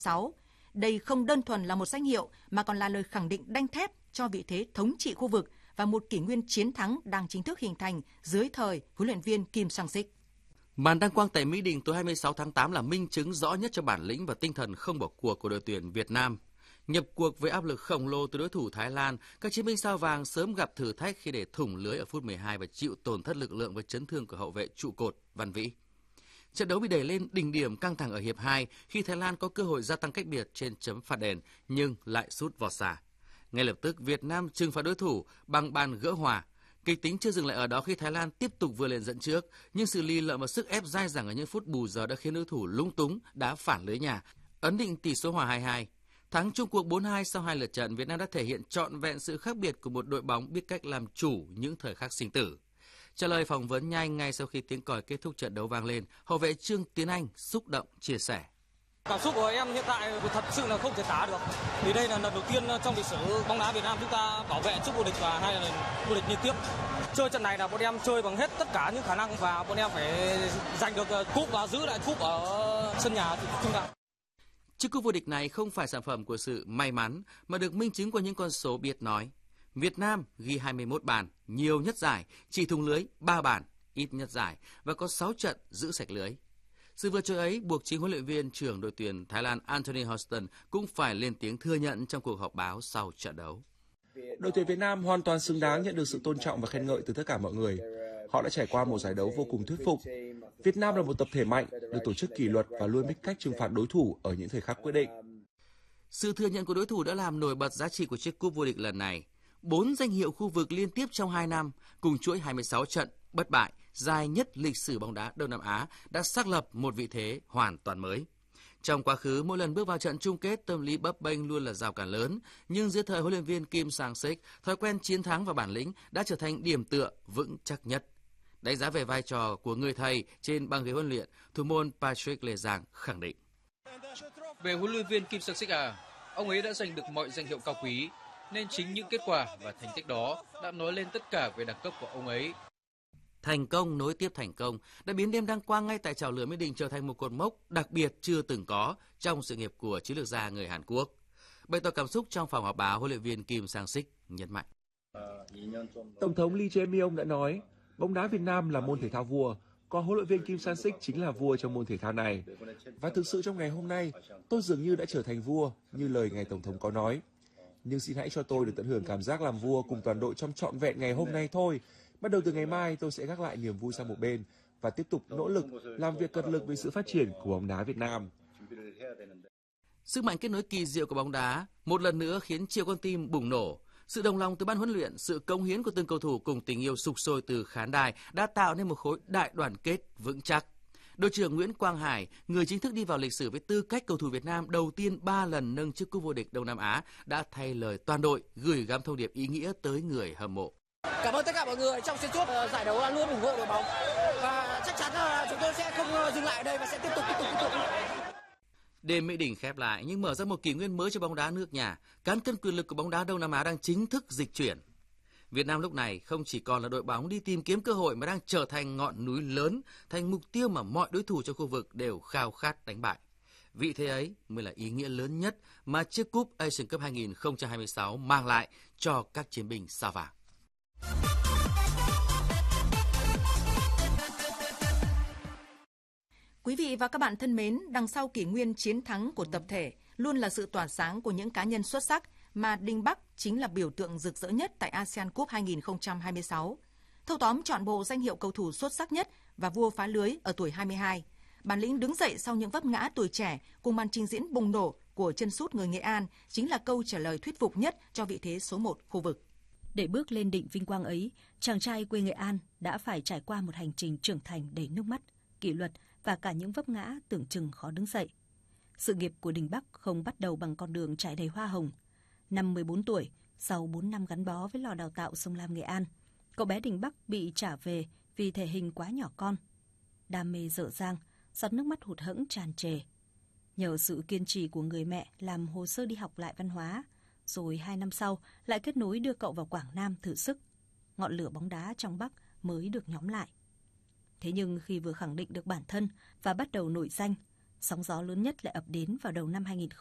2006. Đây không đơn thuần là một danh hiệu mà còn là lời khẳng định đanh thép cho vị thế thống trị khu vực và một kỷ nguyên chiến thắng đang chính thức hình thành dưới thời huấn luyện viên Kim Sang-sik. Màn đăng quang tại Mỹ Đình tối 26 tháng 8 là minh chứng rõ nhất cho bản lĩnh và tinh thần không bỏ cuộc của đội tuyển Việt Nam. Nhập cuộc với áp lực khổng lồ từ đối thủ Thái Lan, các chiến binh sao vàng sớm gặp thử thách khi để thủng lưới ở phút 12 và chịu tổn thất lực lượng với chấn thương của hậu vệ trụ cột Văn Vĩ. Trận đấu bị đẩy lên đỉnh điểm căng thẳng ở hiệp 2 khi Thái Lan có cơ hội gia tăng cách biệt trên chấm phạt đền nhưng lại sút vọt xa. Ngay lập tức Việt Nam trừng phạt đối thủ bằng bàn gỡ hòa. Kịch tính chưa dừng lại ở đó khi Thái Lan tiếp tục vươn lên dẫn trước, nhưng sự lì lợm và sức ép dai dẳng ở những phút bù giờ đã khiến đối thủ lúng túng đá phản lưới nhà, ấn định tỷ số hòa 2-2. Thắng chung cuộc 4-2 sau 2 lượt trận, Việt Nam đã thể hiện trọn vẹn sự khác biệt của một đội bóng biết cách làm chủ những thời khắc sinh tử. Trả lời phỏng vấn nhanh ngay sau khi tiếng còi kết thúc trận đấu vang lên, hậu vệ Trương Tiến Anh xúc động chia sẻ. Cảm xúc của em hiện tại thật sự là không thể tả được. Vì đây là lần đầu tiên trong lịch sử bóng đá Việt Nam chúng ta bảo vệ chức vô địch và 2 lần vô địch liên tiếp. Chơi trận này là bọn em chơi bằng hết tất cả những khả năng và bọn em phải giành được cúp và giữ lại cúp ở sân nhà chúng ta. Chức cúp vô địch này không phải sản phẩm của sự may mắn mà được minh chứng qua những con số biết nói. Việt Nam ghi 21 bàn, nhiều nhất giải, chỉ thủng lưới 3 bàn, ít nhất giải và có 6 trận giữ sạch lưới. Sự vượt trội ấy buộc chính huấn luyện viên trưởng đội tuyển Thái Lan Anthony Houston cũng phải lên tiếng thừa nhận trong cuộc họp báo sau trận đấu. Đội tuyển Việt Nam hoàn toàn xứng đáng nhận được sự tôn trọng và khen ngợi từ tất cả mọi người. Họ đã trải qua một giải đấu vô cùng thuyết phục. Việt Nam là một tập thể mạnh, được tổ chức kỷ luật và luôn biết cách trừng phạt đối thủ ở những thời khắc quyết định. Sự thừa nhận của đối thủ đã làm nổi bật giá trị của chiếc cúp vô địch lần này. 4 danh hiệu khu vực liên tiếp trong 2 năm, cùng chuỗi 26 trận bất bại, dài nhất lịch sử bóng đá Đông Nam Á đã xác lập một vị thế hoàn toàn mới. Trong quá khứ, mỗi lần bước vào trận chung kết, tâm lý bấp bênh luôn là rào cản lớn, nhưng dưới thời huấn luyện viên Kim Sang-sik, thói quen chiến thắng và bản lĩnh đã trở thành điểm tựa vững chắc nhất. Đánh giá về vai trò của người thầy trên băng ghế huấn luyện, thủ môn Patrick Lê Giang khẳng định: Về huấn luyện viên Kim Sang-sik ông ấy đã giành được mọi danh hiệu cao quý, nên chính những kết quả và thành tích đó đã nói lên tất cả về đẳng cấp của ông ấy. Thành công nối tiếp thành công đã biến đêm đăng quang ngay tại chảo lửa Mỹ Đình trở thành một cột mốc đặc biệt chưa từng có trong sự nghiệp của chiến lược gia người Hàn Quốc. Bày tỏ cảm xúc trong phòng họp báo, huấn luyện viên Kim Sang-sik nhấn mạnh: Tổng thống Lee Jae-myung đã nói, bóng đá Việt Nam là môn thể thao vua, còn huấn luyện viên Kim Sang-sik chính là vua trong môn thể thao này. Và thực sự trong ngày hôm nay, tôi dường như đã trở thành vua như lời ngài tổng thống có nói. Nhưng xin hãy cho tôi được tận hưởng cảm giác làm vua cùng toàn đội trong trọn vẹn ngày hôm nay thôi. Bắt đầu từ ngày mai, tôi sẽ gác lại niềm vui sang một bên và tiếp tục nỗ lực làm việc cật lực vì sự phát triển của bóng đá Việt Nam. Sức mạnh kết nối kỳ diệu của bóng đá một lần nữa khiến chiều con tim bùng nổ. Sự đồng lòng từ ban huấn luyện, sự cống hiến của từng cầu thủ cùng tình yêu sục sôi từ khán đài đã tạo nên một khối đại đoàn kết vững chắc. Đội trưởng Nguyễn Quang Hải, người chính thức đi vào lịch sử với tư cách cầu thủ Việt Nam đầu tiên 3 lần nâng chức cúp vô địch Đông Nam Á, đã thay lời toàn đội gửi gắm thông điệp ý nghĩa tới người hâm mộ. Cảm ơn tất cả mọi người trong xuyên suốt giải đấu luôn ủng hộ đội bóng và chắc chắn là chúng tôi sẽ không dừng lại ở đây và sẽ tiếp tục. Đêm Mỹ Đình khép lại nhưng mở ra một kỷ nguyên mới cho bóng đá nước nhà. Cán cân quyền lực của bóng đá Đông Nam Á đang chính thức dịch chuyển. Việt Nam lúc này không chỉ còn là đội bóng đi tìm kiếm cơ hội mà đang trở thành ngọn núi lớn, thành mục tiêu mà mọi đối thủ trong khu vực đều khao khát đánh bại. Vị thế ấy mới là ý nghĩa lớn nhất mà chiếc cúp Asian Cup 2026 mang lại cho các chiến binh sao vàng. Quý vị và các bạn thân mến, đằng sau kỷ nguyên chiến thắng của tập thể luôn là sự tỏa sáng của những cá nhân xuất sắc mà Đinh Bắc chính là biểu tượng rực rỡ nhất tại ASEAN Cup 2026. Thâu tóm trọn bộ danh hiệu cầu thủ xuất sắc nhất và vua phá lưới ở tuổi 22. Bản lĩnh đứng dậy sau những vấp ngã tuổi trẻ cùng màn trình diễn bùng nổ của chân sút người Nghệ An chính là câu trả lời thuyết phục nhất cho vị thế số 1 khu vực. Để bước lên đỉnh vinh quang ấy, chàng trai quê Nghệ An đã phải trải qua một hành trình trưởng thành đầy nước mắt, kỷ luật và cả những vấp ngã tưởng chừng khó đứng dậy. Sự nghiệp của Đình Bắc không bắt đầu bằng con đường trải đầy hoa hồng. Năm 14 tuổi, sau 4 năm gắn bó với lò đào tạo Sông Lam Nghệ An, cậu bé Đình Bắc bị trả về vì thể hình quá nhỏ con. Đam mê dở dang, giọt nước mắt hụt hẫng tràn trề. Nhờ sự kiên trì của người mẹ làm hồ sơ đi học lại văn hóa, rồi 2 năm sau lại kết nối đưa cậu vào Quảng Nam thử sức. Ngọn lửa bóng đá trong Bắc mới được nhóm lại. Thế nhưng khi vừa khẳng định được bản thân và bắt đầu nổi danh, Sóng gió lớn nhất lại ập đến vào đầu năm 2000.